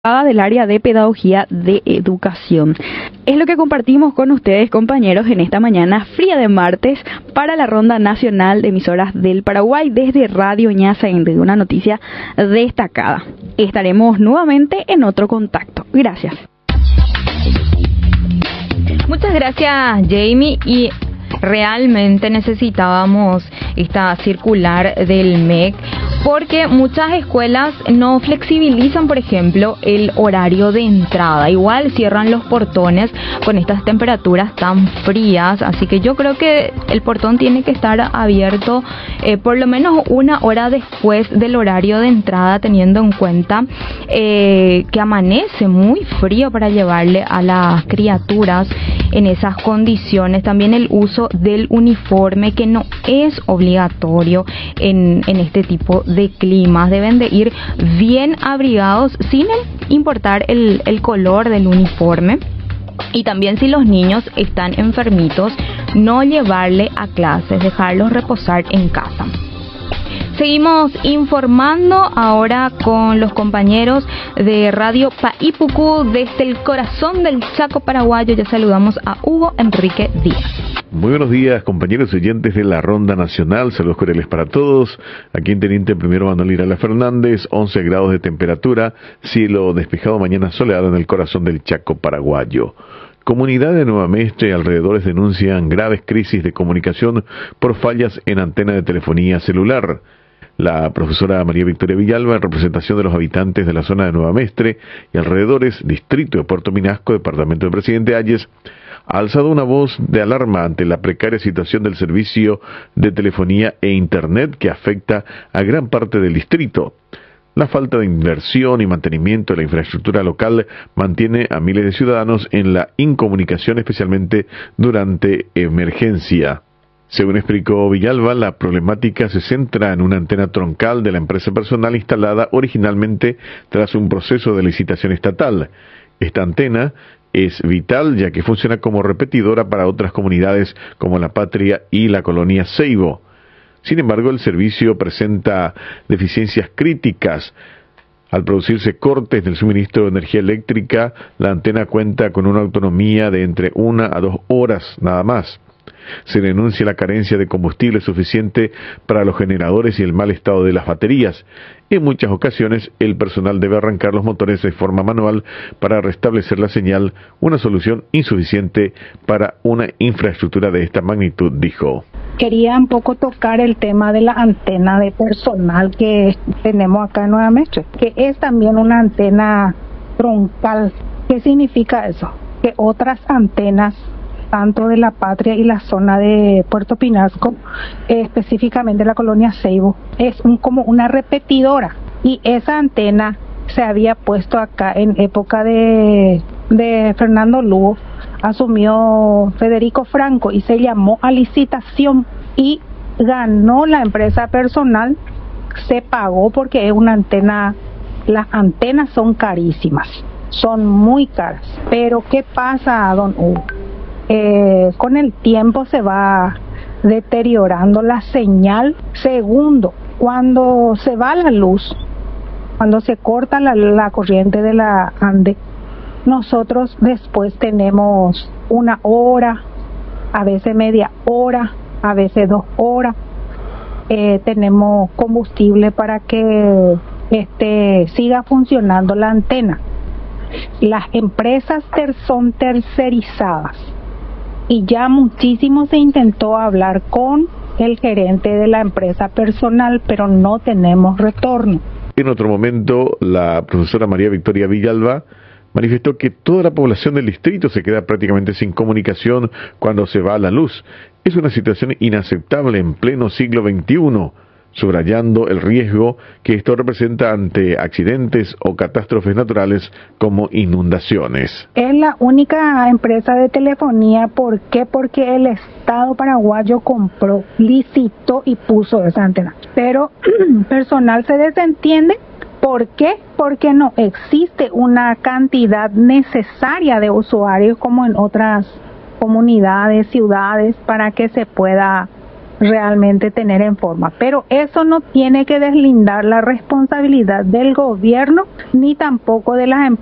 del área de pedagogía de educación. Es lo que compartimos con ustedes, compañeros, en esta mañana fría de martes para la Ronda Nacional de Emisoras del Paraguay desde Radio Ñazaende, una noticia destacada. Estaremos nuevamente en otro contacto. Gracias. Muchas gracias, Jamie, y realmente necesitábamos esta circular del MEC porque muchas escuelas no flexibilizan, por ejemplo, el horario de entrada. Igual cierran los portones con estas temperaturas tan frías, así que yo creo que el portón tiene que estar abierto por lo menos una hora después del horario de entrada, teniendo en cuenta que amanece muy frío para llevarle a las criaturas en esas condiciones. También el uso del uniforme, que no es obligatorio en este tipo de climas. Deben de ir bien abrigados sin importar el color del uniforme. Y también, si los niños están enfermitos, no llevarle a clases, dejarlos reposar en casa. Seguimos informando ahora con los compañeros de Radio Paipucú desde el corazón del Chaco paraguayo. Ya saludamos a Hugo Enrique Díaz. Muy buenos días, compañeros oyentes de la Ronda Nacional. Saludos cordiales para todos. Aquí en Teniente Primero Manuel Irala Fernández, 11 grados de temperatura, cielo despejado, mañana soleado en el corazón del Chaco paraguayo. Comunidad de Nueva Mestre y alrededores denuncian graves crisis de comunicación por fallas en antena de telefonía celular. La profesora María Victoria Villalba, en representación de los habitantes de la zona de Nueva Mestre y alrededores, distrito de Puerto Minasco, departamento del presidente Hayes, ha alzado una voz de alarma ante la precaria situación del servicio de telefonía e internet que afecta a gran parte del distrito. La falta de inversión y mantenimiento de la infraestructura local mantiene a miles de ciudadanos en la incomunicación, especialmente durante emergencia. Según explicó Villalba, la problemática se centra en una antena troncal de la empresa personal instalada originalmente tras un proceso de licitación estatal. Esta antena es vital ya que funciona como repetidora para otras comunidades como La Patria y la colonia Seibo. Sin embargo, el servicio presenta deficiencias críticas. Al producirse cortes del suministro de energía eléctrica, la antena cuenta con una autonomía de entre 1 a 2 horas nada más. Se denuncia la carencia de combustible suficiente para los generadores y el mal estado de las baterías. En muchas ocasiones, el personal debe arrancar los motores de forma manual para restablecer la señal, una solución insuficiente para una infraestructura de esta magnitud, dijo. Quería un poco tocar el tema de la antena de personal que tenemos acá en Nueva Mestre, que es también una antena troncal. ¿Qué significa eso? Que otras antenas, tanto de La Patria y la zona de Puerto Pinasco, específicamente la colonia Seibo, es como una repetidora, y esa antena se había puesto acá en época de Fernando Lugo. Asumió Federico Franco y se llamó a licitación y ganó la empresa personal. Se pagó porque es una antena, las antenas son carísimas, son muy caras. Pero ¿qué pasa, don Hugo? Con el tiempo se va deteriorando la señal. Segundo, cuando se va la luz, cuando se corta la corriente de la ANDE, nosotros después tenemos 1 hora, a veces media hora, a veces 2 horas. Tenemos combustible para que siga funcionando la antena. Las empresas son tercerizadas. Y ya muchísimo se intentó hablar con el gerente de la empresa personal, pero no tenemos retorno. En otro momento, la profesora María Victoria Villalba manifestó que toda la población del distrito se queda prácticamente sin comunicación cuando se va la luz. Es una situación inaceptable en pleno siglo XXI, subrayando el riesgo que esto representa ante accidentes o catástrofes naturales como inundaciones. Es la única empresa de telefonía. ¿Por qué? Porque el Estado paraguayo compró, licitó y puso esa antena. Pero personal se desentiende. ¿Por qué? Porque no existe una cantidad necesaria de usuarios como en otras comunidades, ciudades, para que se pueda realmente tener en forma. Pero eso no tiene que deslindar la responsabilidad del gobierno ni tampoco de las empresas